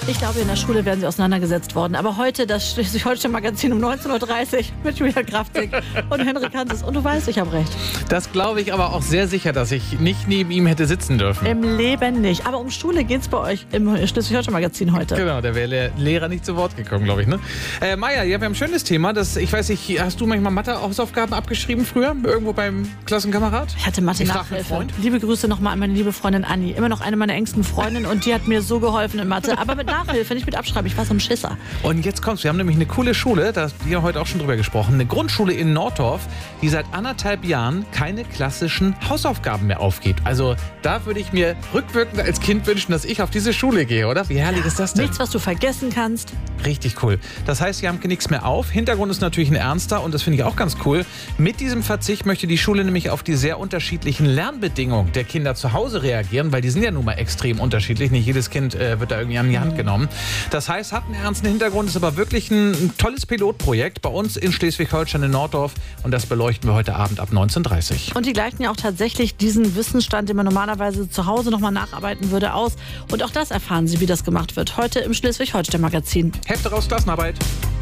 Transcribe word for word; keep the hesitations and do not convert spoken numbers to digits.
Ich glaube, in der Schule wären sie auseinandergesetzt worden. Aber heute das Schleswig-Holstein-Magazin um neunzehn Uhr dreißig mit Julia Kraftig und Henrik Hanses. Und du weißt, ich habe recht. Das glaube ich aber auch sehr sicher, dass ich nicht neben ihm hätte sitzen dürfen. Im Leben nicht. Aber um Schule geht es bei euch im Schleswig-Holstein-Magazin heute. Genau, da wäre der Lehrer nicht zu Wort gekommen, glaube ich. Ne? Äh, Maja, ja, wir haben ein schönes Thema. Das, ich weiß nicht, hast du manchmal Mathe-Hausaufgaben abgeschrieben früher? Irgendwo beim Klassenkamerad? Ich hatte Mathe-Nachhilfe. Liebe Grüße nochmal an meine liebe Freundin Anni. Immer noch eine meiner engsten Freundinnen und die hat mir so geholfen in Mathe. Aber mit Nachhilfe, nicht mit Abschreiben. Ich war so ein Schisser. Und jetzt kommt's. Wir haben nämlich eine coole Schule, da haben wir heute auch schon drüber gesprochen. Eine Grundschule in Norddorf, die seit anderthalb Jahren keine klassischen Hausaufgaben mehr aufgibt. Also da würde ich mir rückwirkend als Kind wünschen, dass ich auf diese Schule gehe, oder? Wie herrlich ja, ist das denn? Nichts, was du vergessen kannst. Richtig cool. Das heißt, sie haben nichts mehr auf. Hintergrund ist natürlich ein ernster und das finde ich auch ganz cool. Mit diesem Verzicht möchte die Schule nämlich auf die sehr unterschiedlichen Lernbedingungen der Kinder zu Hause reagieren, weil die sind ja nun mal extrem unterschiedlich. Nicht jedes Kind äh, wird da irgendwie an die Hand genommen. Das heißt, hat einen ernsten Hintergrund, ist aber wirklich ein, ein tolles Pilotprojekt bei uns in Schleswig-Holstein in Norddorf und das beleuchten wir heute Abend ab neunzehn Uhr dreißig. Und die gleichen ja auch tatsächlich diesen Wissensstand, den man normalerweise zu Hause nochmal nacharbeiten würde, aus. Und auch das erfahren Sie, wie das gemacht wird, heute im Schleswig-Holstein-Magazin. Hefte raus, Klassenarbeit.